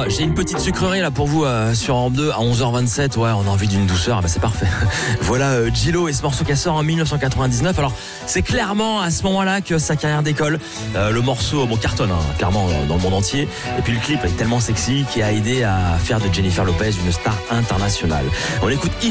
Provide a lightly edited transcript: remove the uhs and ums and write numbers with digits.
j'ai une petite sucrerie là pour vous sur Europe 2 à 11h27. Ouais, on a envie d'une douceur, bah c'est parfait. Voilà Gillo et ce morceau qui sort en 1999. Alors c'est clairement à ce moment-là que sa carrière décolle. Le morceau cartonne clairement dans le monde entier. Et puis le clip est tellement sexy qui a aidé à faire de Jennifer Lopez une star internationale. On écoute